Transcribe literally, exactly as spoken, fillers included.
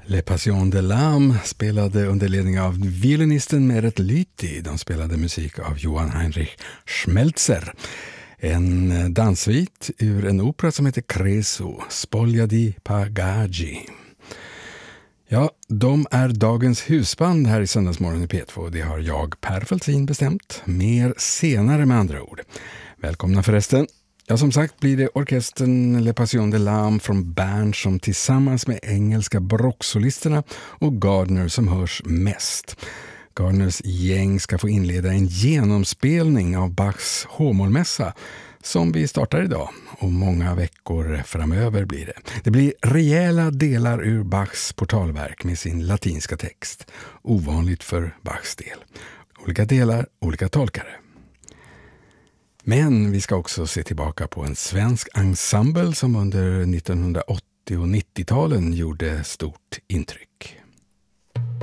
Le Passion de l'âme spelade under ledning av violinisten Meret Lyti. De spelade musik av Johann Heinrich Schmelzer. En danssvit ur en opera som heter Creso, Spoglia di Pagagi. Ja, de är dagens husband här i Söndagsmorgon i P två. Det har jag, Per Fältsin, bestämt. Mer senare med andra ord. Välkomna förresten. Ja, som sagt blir det orkestern Le Passion de l'âme från Bern som tillsammans med engelska barocksolisterna och Gardner som hörs mest. Gardners gäng ska få inleda en genomspelning av Bachs H-mollmässa som vi startar idag, och många veckor framöver blir det. Det blir rejäla delar ur Bachs portalverk med sin latinska text. Ovanligt för Bachs del. Olika delar, olika tolkare. Men vi ska också se tillbaka på en svensk ensemble som under nittonhundraåttio- och nittio-talen gjorde stort intryck.